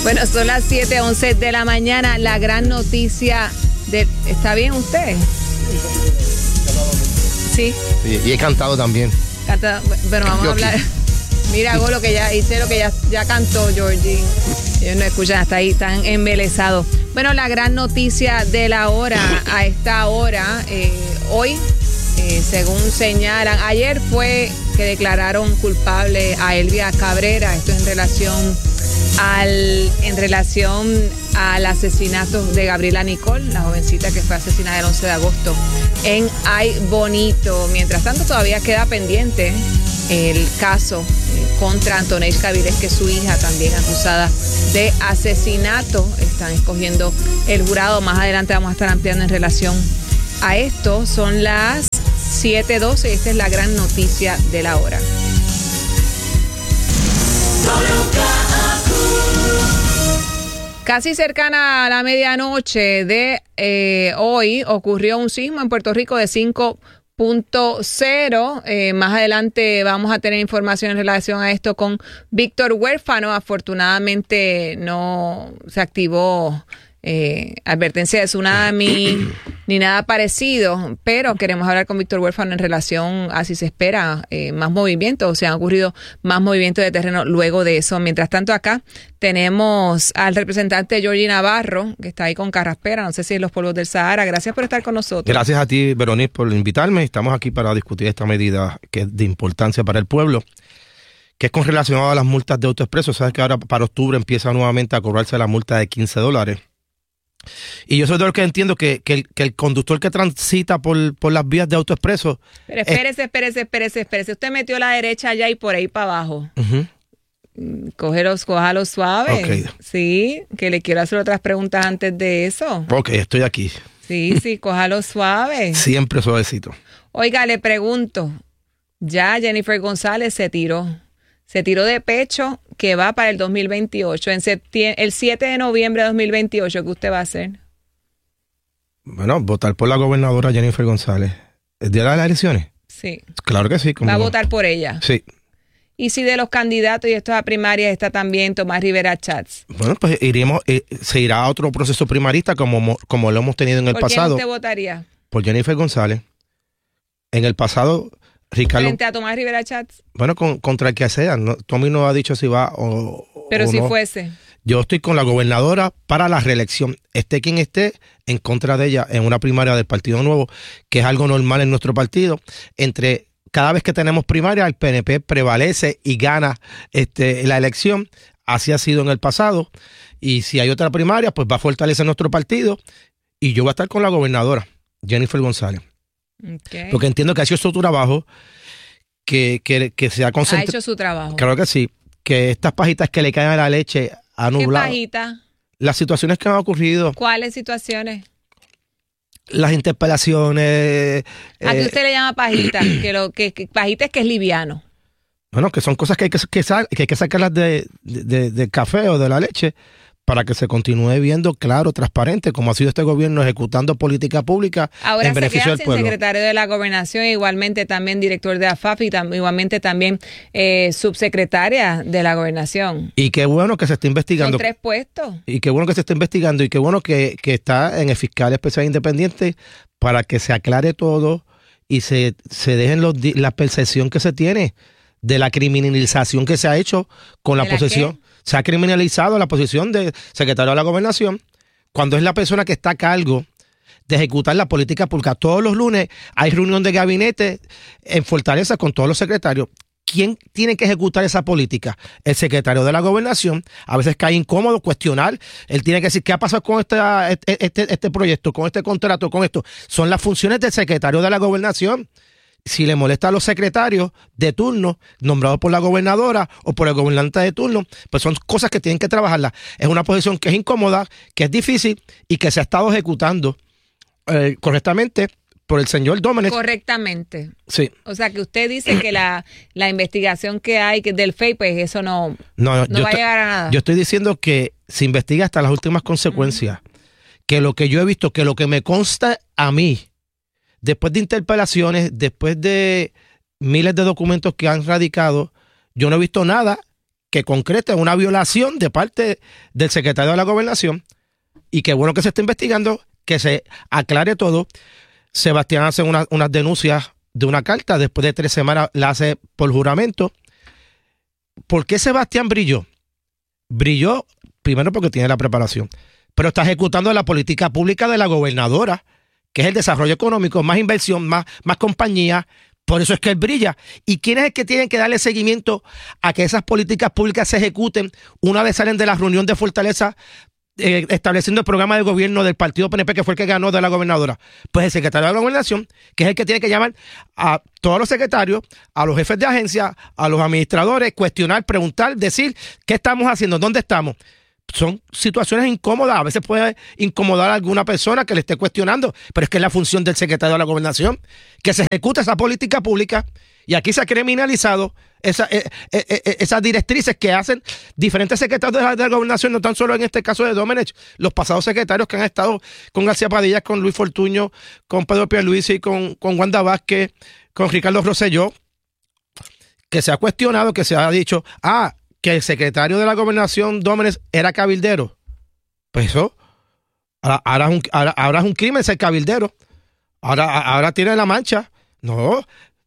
Bueno, son las 7:11 de la mañana. La gran noticia de... ¿Está bien usted? Sí. Sí, y he cantado también. Bueno, vamos a hablar... Mira, Golo, que ya hice lo que ya cantó Georgie. Ellos no escuchan, hasta ahí están embelesados. Bueno, la gran noticia de la hora, a esta hora, hoy, según señalan, ayer fue que declararon culpable a Elvia Cabrera. Esto en relación al asesinato de Gabriela Nicole, la jovencita que fue asesinada el 11 de agosto en Ay Bonito. Mientras tanto, todavía queda pendiente el caso contra Antonesh Caviles, que es su hija, también acusada de asesinato. Están escogiendo el jurado. Más adelante vamos a estar ampliando en relación a esto. Son las 7:12 y esta es la gran noticia de la hora. Casi cercana a la medianoche de hoy ocurrió un sismo en Puerto Rico de 5.0. Más adelante vamos a tener información en relación a esto con Víctor Huérfano. Afortunadamente no se activó advertencia de tsunami ni nada parecido, pero queremos hablar con Víctor Huérfano en relación a si se espera más movimiento, o si han ocurrido más movimientos de terreno luego de eso. Mientras tanto, acá tenemos al representante Georgie Navarro, que está ahí con Carraspera, no sé si es los polvos del Sahara. Gracias por estar con nosotros. Gracias a ti, Veronice, por invitarme. Estamos aquí para discutir esta medida que es de importancia para el pueblo, que es con relación a las multas de AutoExpreso. Sabes que ahora para octubre empieza nuevamente a cobrarse la multa de $15. Y yo soy de los que entiendo que el conductor que transita por las vías de AutoExpreso... Pero espérese. Usted metió la derecha allá y por ahí para abajo. Cójalo suave. Okay. Sí, que le quiero hacer otras preguntas antes de eso. Ok, estoy aquí. Sí, cójalo suave. Siempre suavecito. Oiga, le pregunto, ya Jennifer González se tiró de pecho que va para el 2028. El 7 de noviembre de 2028, ¿qué usted va a hacer? Bueno, votar por la gobernadora Jennifer González. ¿El día de las elecciones? Sí. Claro que sí. ¿Va a votar por ella? Sí. ¿Y si de los candidatos, y esto es a primarias, está también Tomás Rivera Chats? Bueno, pues se irá a otro proceso primarista como lo hemos tenido en el pasado. ¿Por quién usted votaría? Por Jennifer González. En el pasado... Ricardo, ¿frente a Tomás Rivera Chats? Bueno, contra el que sea. No, Tommy no ha dicho si va o pero o si no. Fuese. Yo estoy con la gobernadora para la reelección. Esté quien esté en contra de ella en una primaria del Partido Nuevo, que es algo normal en nuestro partido. Cada vez que tenemos primaria, el PNP prevalece y gana la elección. Así ha sido en el pasado. Y si hay otra primaria, pues va a fortalecer nuestro partido. Y yo voy a estar con la gobernadora, Jennifer González. Okay. Porque entiendo que ha hecho su trabajo, que se ha concentrado. ¿Ha hecho su trabajo? Claro que sí. Que estas pajitas que le caen a la leche han nublado. ¿Qué pajita? Las situaciones que han ocurrido. ¿Cuáles situaciones? Las interpelaciones. ¿A qué usted le llama pajita? que pajita es que es liviano. Bueno, que son cosas que hay que sacarlas del café o de la leche, para que se continúe viendo claro, transparente, como ha sido este gobierno ejecutando política pública en beneficio del pueblo. Ahora se queda sin secretario de la Gobernación, igualmente también director de AFAF y igualmente también subsecretaria de la Gobernación. Y qué bueno que se está investigando. Son 3 puestos. Y qué bueno que se está investigando y qué bueno que está en el fiscal especial independiente para que se aclare todo y se dejen la percepción que se tiene de la criminalización que se ha hecho con la posesión. Se ha criminalizado la posición de secretario de la Gobernación cuando es la persona que está a cargo de ejecutar la política pública. Todos los lunes hay reunión de gabinete en Fortaleza con todos los secretarios. ¿Quién tiene que ejecutar esa política? El secretario de la Gobernación. A veces cae incómodo cuestionar. Él tiene que decir qué ha pasado con este proyecto, con este contrato, con esto. Son las funciones del secretario de la Gobernación. Si le molesta a los secretarios de turno, nombrados por la gobernadora o por el gobernante de turno, pues son cosas que tienen que trabajarlas. Es una posición que es incómoda, que es difícil y que se ha estado ejecutando correctamente por el señor Domenech. Correctamente. Sí. O sea, que usted dice que la investigación que hay del FEI, pues eso no va a llegar a nada. Yo estoy diciendo que se investiga hasta las últimas consecuencias. Que lo que yo he visto, que lo que me consta a mí, después de interpelaciones, después de miles de documentos que han radicado, yo no he visto nada que concreta una violación de parte del secretario de la Gobernación, y qué bueno que se está investigando, que se aclare todo. Sebastián hace unas denuncias de una carta, después de 3 semanas la hace por juramento. ¿Por qué Sebastián brilló? Brilló primero porque tiene la preparación, pero está ejecutando la política pública de la gobernadora, que es el desarrollo económico, más inversión, más compañía. Por eso es que él brilla. ¿Y quién es el que tiene que darle seguimiento a que esas políticas públicas se ejecuten una vez salen de la reunión de Fortaleza, estableciendo el programa de gobierno del partido PNP, que fue el que ganó de la gobernadora? Pues el secretario de la Gobernación, que es el que tiene que llamar a todos los secretarios, a los jefes de agencia, a los administradores, cuestionar, preguntar, decir qué estamos haciendo, dónde estamos. Son situaciones incómodas, a veces puede incomodar a alguna persona que le esté cuestionando, pero es que es la función del secretario de la Gobernación que se ejecute esa política pública, y aquí se ha criminalizado esas directrices que hacen diferentes secretarios de la Gobernación, no tan solo en este caso de Domenech, los pasados secretarios que han estado con García Padilla, con Luis Fortuño, con Pedro Pierluisi, con Wanda Vázquez, con Ricardo Rosselló, que se ha cuestionado, que se ha dicho, que el secretario de la Gobernación, Domenech, era cabildero. Pues eso, ahora es un crimen ser cabildero. Ahora tiene la mancha. No,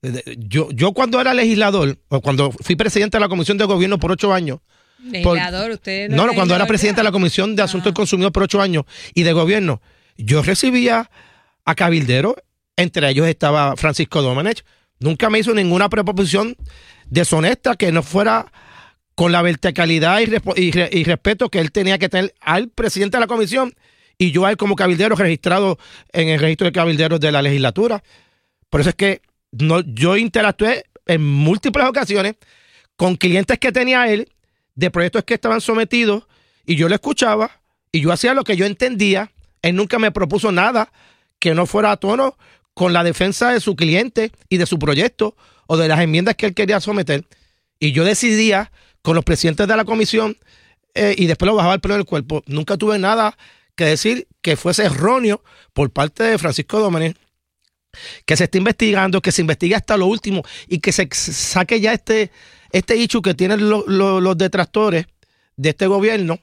yo cuando era legislador, o cuando fui presidente de la Comisión de Gobierno por 8 años. Legislador, usted no, cuando era presidente de la Comisión de Asuntos del Consumidor por 8 años y de Gobierno, yo recibía a cabilderos, entre ellos estaba Francisco Domenech. Nunca me hizo ninguna proposición deshonesta que no fuera con la verticalidad y respeto que él tenía que tener al presidente de la comisión, y yo a él como cabildero registrado en el registro de cabilderos de la legislatura. Por eso es que yo interactué en múltiples ocasiones con clientes que tenía él, de proyectos que estaban sometidos, y yo lo escuchaba, y yo hacía lo que yo entendía. Él nunca me propuso nada que no fuera a tono con la defensa de su cliente y de su proyecto, o de las enmiendas que él quería someter. Y yo decidía con los presidentes de la comisión, y después lo bajaba el pelo del cuerpo. Nunca tuve nada que decir que fuese erróneo por parte de Francisco Domenech, que se esté investigando, que se investigue hasta lo último, y que se saque ya este issue que tienen los detractores de este gobierno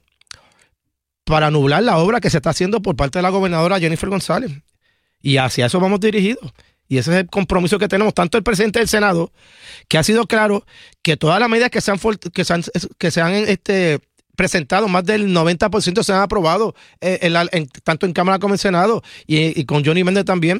para nublar la obra que se está haciendo por parte de la gobernadora Jennifer González. Y hacia eso vamos dirigidos. Y ese es el compromiso que tenemos, tanto el presidente del Senado, que ha sido claro que todas las medidas que se han presentado, más del 90% se han aprobado, tanto en Cámara como en Senado, y con Johnny Méndez también.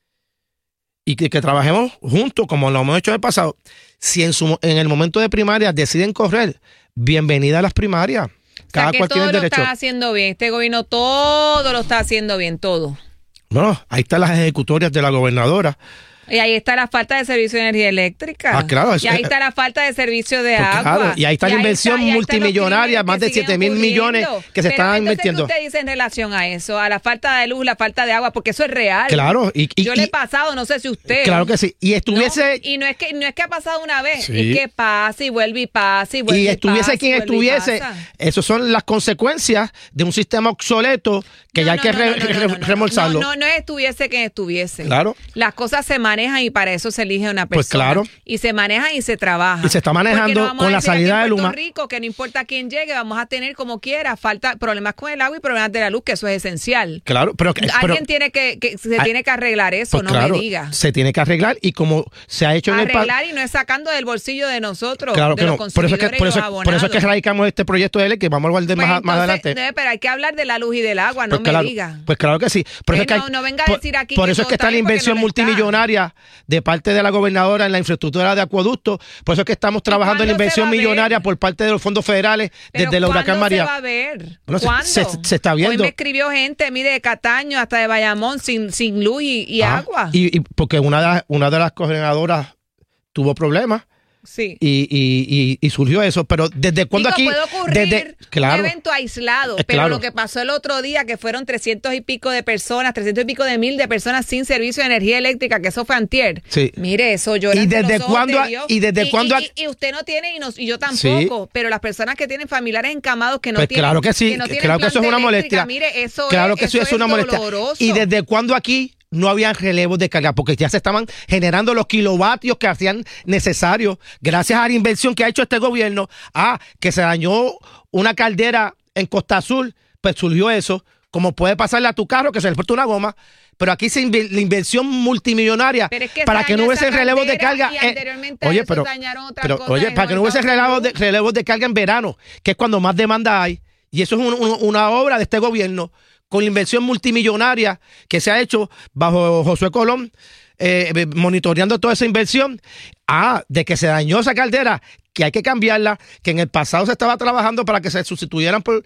Y que trabajemos juntos, como lo hemos hecho en el pasado. Si en el momento de primaria deciden correr, bienvenida a las primarias. Cada cual tiene derecho. Todo lo está haciendo bien. Este gobierno todo lo está haciendo bien, todo. Bueno, ahí están las ejecutorias de la gobernadora. Y ahí está la falta de servicio de energía eléctrica. Claro. Y ahí está la falta de servicio de agua. Claro. Y ahí está la inversión multimillonaria, más de 7,000 millones que se están invirtiendo. ¿Qué usted dice en relación a eso? A la falta de luz, la falta de agua, porque eso es real. Claro. Yo le he pasado, no sé si usted. Claro que sí. Y estuviese... No, y no es que ha pasado una vez. Sí. Es que pasa y vuelve y pasa y vuelve y estuviese quien estuviese. Esas son las consecuencias de un sistema obsoleto que ya hay que remolzarlo. No estuviese quien estuviese. Claro. Las cosas se manejan y para eso se elige una persona. Pues claro. Y se maneja y se trabaja. Y se está manejando con la salida de Luma. Rico, que no importa quién llegue, vamos a tener como quiera problemas con el agua y problemas de la luz, que eso es esencial. Claro, pero alguien tiene que tiene que arreglar eso, pues no claro, me diga. Se tiene que arreglar, y como se ha hecho arreglar y no es sacando del bolsillo de nosotros, claro de que los consumidores y los abonados. Por eso es que radicamos este proyecto de ley que vamos a guardar más adelante. Pero hay que hablar de la luz y del agua, no me diga. Pues claro que sí. No venga a decir aquí por eso es que está la inversión multimillonaria de parte de la gobernadora en la infraestructura de acueductos. Por eso es que estamos trabajando en la inversión millonaria por parte de los fondos federales desde el huracán María. ¿Cuándo se va a ver? Bueno, ¿Cuándo? Se está viendo. Hoy me escribió gente, mire, de Cataño hasta de Bayamón sin luz y agua. Y porque una de las coordinadoras tuvo problemas. Sí. Y surgió eso, pero ¿desde cuándo aquí? Puede ocurrir un evento aislado, pero lo que pasó el otro día, que fueron 300 y pico de personas, 300 y pico de mil de personas sin servicio de energía eléctrica, que eso fue antier. Sí. Mire, eso yo ¿Y desde cuándo? Y usted no tiene, y yo tampoco, sí. Pero las personas que tienen familiares encamados que no pues tienen. Claro que sí, claro que eso es una molestia. Mire, eso claro que eso es una molestia. doloroso. ¿Y desde cuándo aquí no habían relevos de carga, porque ya se estaban generando los kilovatios que hacían necesarios, gracias a la inversión que ha hecho este gobierno. Que se dañó una caldera en Costa Azul, pues surgió eso, como puede pasarle a tu carro, que se le falta una goma, pero aquí la inversión multimillonaria para que no hubiese relevos de carga. Para que no hubiese relevos de carga en verano, que es cuando más demanda hay, y eso es una obra de este gobierno, con la inversión multimillonaria que se ha hecho bajo Josué Colón, monitoreando toda esa inversión. De que se dañó esa caldera, que hay que cambiarla, que en el pasado se estaba trabajando para que se sustituyeran por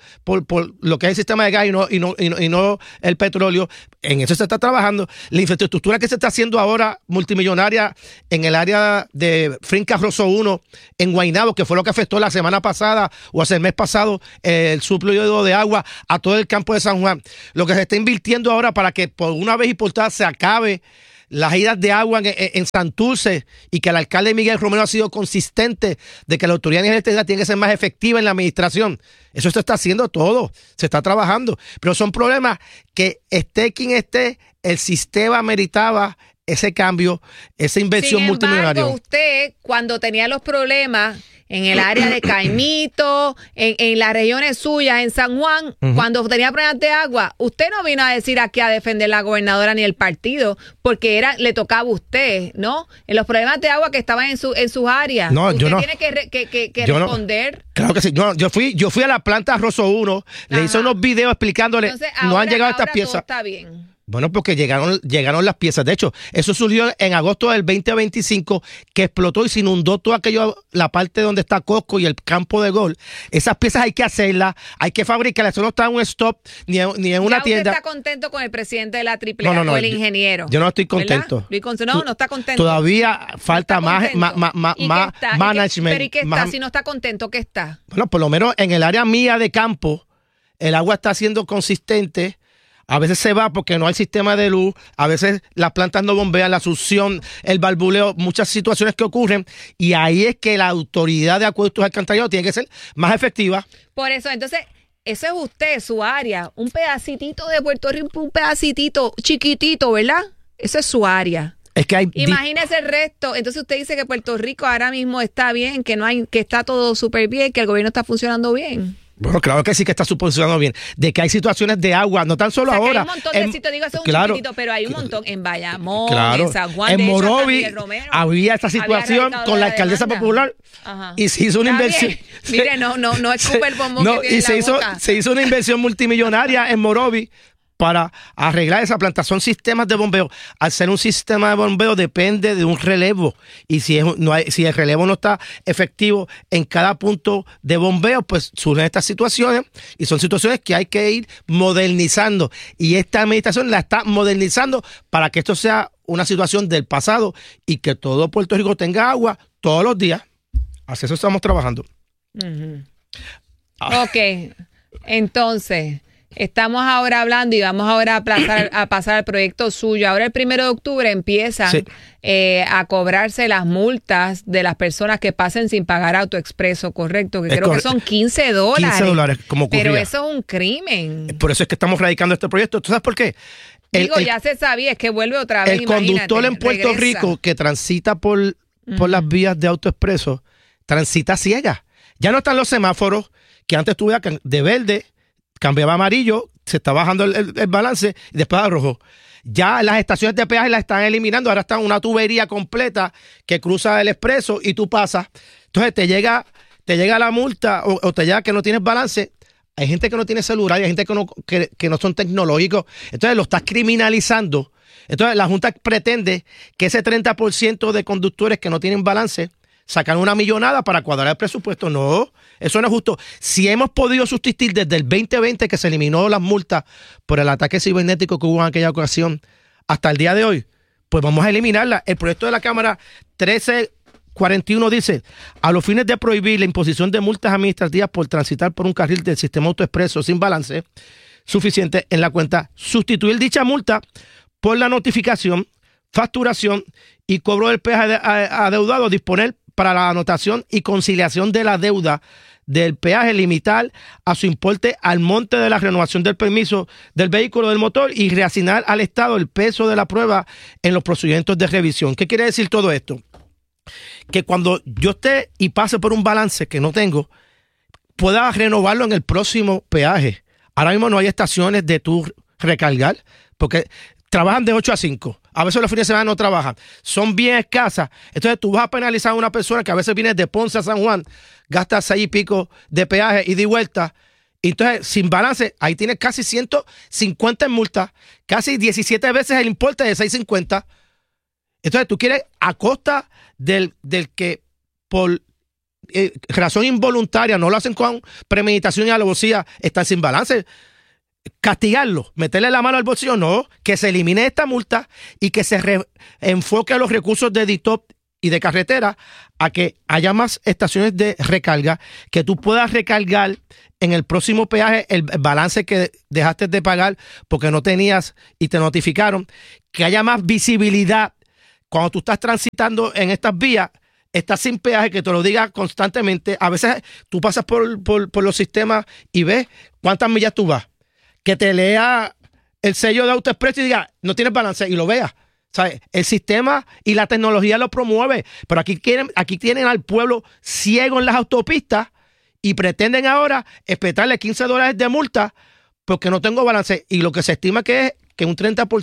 lo que es el sistema de gas y no el petróleo. En eso se está trabajando. La infraestructura que se está haciendo ahora, multimillonaria, en el área de Finca Rosso 1, en Guaynabo, que fue lo que afectó la semana pasada o hace el mes pasado, el suplido de agua a todo el campo de San Juan. Lo que se está invirtiendo ahora para que por una vez y por todas se acabe las idas de agua en Santurce, y que el alcalde Miguel Romero ha sido consistente de que la autoridad de energía tiene que ser más efectiva en la administración. Eso se está haciendo todo, se está trabajando, pero son problemas que esté quien esté, el sistema meritaba ese cambio, esa inversión multimillonaria. Sin embargo, usted, cuando tenía los problemas en el área de Caimito, en las regiones suyas, en San Juan, cuando tenía problemas de agua, usted no vino a decir aquí a defender la gobernadora ni el partido, porque le tocaba a usted, ¿no? En los problemas de agua que estaban en sus áreas. No, usted yo no. Tiene que responder. No. Claro que sí. Yo fui a la planta Rosso 1, le hice unos videos explicándole. Entonces, no han llegado estas piezas. Todo está bien. Bueno, porque llegaron las piezas. De hecho, eso surgió en agosto del 2025, que explotó y se inundó toda la parte donde está Costco y el campo de golf. Esas piezas hay que hacerlas, hay que fabricarlas. Eso no está en un stop ni en una tienda. ¿Usted está contento con el presidente de la AAA o el ingeniero? Yo no estoy contento. No está contento. Todavía falta más management. ¿Pero y qué está? Si no está contento, ¿qué está? Bueno, por lo menos en el área mía de campo, el agua está siendo consistente. A veces se va porque no hay sistema de luz, a veces las plantas no bombean, la succión, el barbuleo, muchas situaciones que ocurren, y ahí es que la autoridad de acueductos y alcantarillados tiene que ser más efectiva. Por eso, entonces, eso es usted, su área, un pedacitito de Puerto Rico, un pedacitito chiquitito, ¿verdad? Eso es su área. Es que imagínese el resto. Entonces usted dice que Puerto Rico ahora mismo está bien, que está todo súper bien, que el gobierno está funcionando bien. Bueno, claro que sí que está funcionando bien. De que hay situaciones de agua, no tan solo ahora. Hay un montón de sitios, digo, eso es un chiquitito, pero hay un montón. En Bayamón, en San Juan, en Morovi, había esta situación con la alcaldesa popular. Y se hizo una inversión. Mire, no es Cooper Bombón que tiene se hizo una inversión multimillonaria en Morovi para arreglar esa planta. Son sistemas de bombeo. Al ser un sistema de bombeo depende de un relevo, y si el relevo no está efectivo en cada punto de bombeo, pues surgen estas situaciones, y son situaciones que hay que ir modernizando, y esta administración la está modernizando para que esto sea una situación del pasado y que todo Puerto Rico tenga agua todos los días. Así eso estamos trabajando. Ok, entonces estamos ahora hablando y vamos ahora a pasar al proyecto suyo. Ahora el 1 de octubre empiezan a cobrarse las multas de las personas que pasen sin pagar AutoExpreso, ¿correcto? Que creo que son $15. $15, como ocurría. Pero eso es un crimen. Por eso es que estamos radicando este proyecto. ¿Tú sabes por qué? Ya se sabía, es que vuelve otra vez. El conductor en Puerto Rico que transita por las vías de AutoExpreso, transita ciega. Ya no están los semáforos, que antes tuve de verde, cambiaba a amarillo, se está bajando el balance y después a rojo. Ya las estaciones de peaje las están eliminando, ahora está una tubería completa que cruza el expreso y tú pasas. Entonces te llega la multa o te llega que no tienes balance. Hay gente que no tiene celular, hay gente que no son tecnológicos. Entonces lo estás criminalizando. Entonces la Junta pretende que ese 30% de conductores que no tienen balance sacan una millonada para cuadrar el presupuesto. No, eso no es justo. Si hemos podido sustituir desde el 2020, que se eliminó las multas por el ataque cibernético que hubo en aquella ocasión, hasta el día de hoy, pues vamos a eliminarla. El proyecto de la Cámara 1341 dice: a los fines de prohibir la imposición de multas administrativas por transitar por un carril del sistema AutoExpreso sin balance suficiente en la cuenta, sustituir dicha multa por la notificación, facturación y cobro del peaje adeudado, disponer para la anotación y conciliación de la deuda del peaje, limitar a su importe al monte de la renovación del permiso del vehículo del motor y reasignar al Estado el peso de la prueba en los procedimientos de revisión. ¿Qué quiere decir todo esto? Que cuando yo esté y pase por un balance que no tengo, pueda renovarlo en el próximo peaje. Ahora mismo no hay estaciones de tu recargar, porque trabajan de 8 a 5. A veces los fines de semana no trabajan. Son bien escasas. Entonces tú vas a penalizar a una persona que a veces viene de Ponce a San Juan, gasta 6 y pico de peaje y de vuelta. Y entonces, sin balance, ahí tienes casi 150 en multa, casi 17 veces el importe de 650. Entonces tú quieres, a costa del que por razón involuntaria no lo hacen con premeditación y alevosía, están sin balance, castigarlo, meterle la mano al bolsillo, no, que se elimine esta multa y que se enfoque a los recursos de DITOP y de carretera a que haya más estaciones de recarga, que tú puedas recargar en el próximo peaje el balance que dejaste de pagar porque no tenías y te notificaron, que haya más visibilidad cuando tú estás transitando en estas vías. Estás sin peaje, que te lo diga constantemente. A veces tú pasas por los sistemas y ves cuántas millas tú vas. Que te lea el sello de AutoExpreso y diga, no tienes balance, y lo veas. ¿Sabes? El sistema y la tecnología lo promueve, pero aquí tienen al pueblo ciego en las autopistas y pretenden ahora espetarle $15 de multa porque no tengo balance. Y lo que se estima que es que un 30%